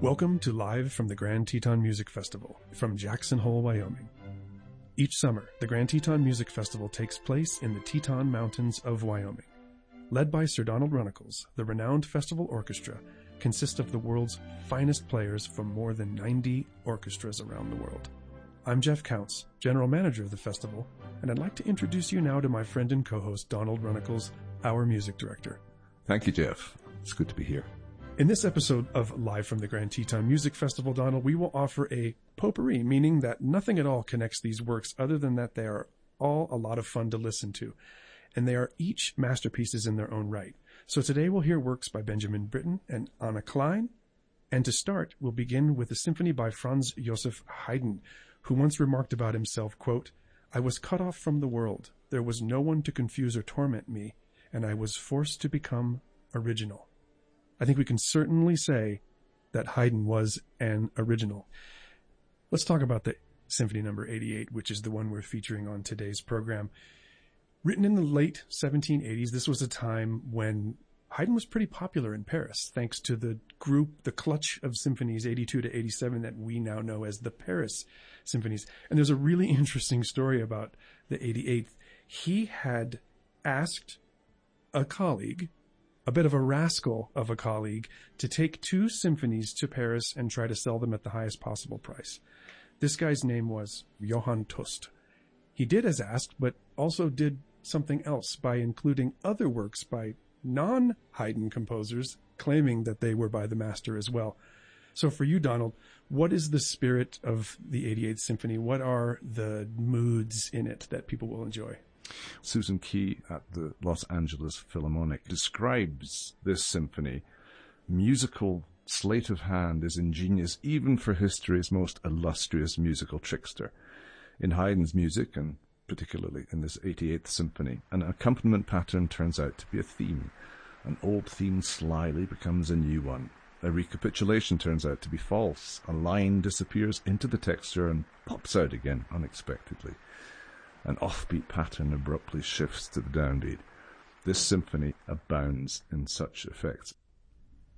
Welcome to Live from the Grand Teton Music Festival from Jackson Hole, Wyoming. Each summer, the Grand Teton Music Festival takes place in the Teton Mountains of Wyoming. Led by Sir Donald Runnicles, the renowned festival orchestra consists of the world's finest players from more than 90 orchestras around the world. I'm Jeff Counts, General Manager of the festival, and I'd like to introduce you now to my friend and co-host Donald Runnicles, our music director. Thank you, Jeff. It's good to be here. In this episode of Live from the Grand Teton Music Festival, Donald, we will offer a potpourri, meaning that nothing at all connects these works other than that they are all a lot of fun to listen to, and they are each masterpieces in their own right. So today we'll hear works by Benjamin Britten and Anna Klein, and to start, we'll begin with a symphony by Franz Joseph Haydn, who once remarked about himself, quote, "I was cut off from the world. There was no one to confuse or torment me, and I was forced to become original." I think we can certainly say that Haydn was an original. Let's talk about the Symphony Number 88, which is the one we're featuring on today's program. Written in the late 1780s, this was a time when Haydn was pretty popular in Paris, thanks to the group, the clutch of symphonies 82 to 87 that we now know as the Paris Symphonies. And there's a really interesting story about the 88th. He had asked a colleague, a bit of a rascal of a colleague, to take two symphonies to Paris and try to sell them at the highest possible price. This guy's name was Johann Tust. He did as asked, but also did something else by including other works by non-Haydn composers, claiming that they were by the master as well. So for you, Donald, what is the spirit of the 88th Symphony? What are the moods in it that people will enjoy? Susan Key at the Los Angeles Philharmonic describes this symphony. Musical sleight of hand is ingenious even for history's most illustrious musical trickster. In Haydn's music, and particularly in this 88th Symphony, an accompaniment pattern turns out to be a theme. An old theme slyly becomes a new one. A recapitulation turns out to be false. A line disappears into the texture and pops out again unexpectedly. An offbeat pattern abruptly shifts to the downbeat. This symphony abounds in such effects.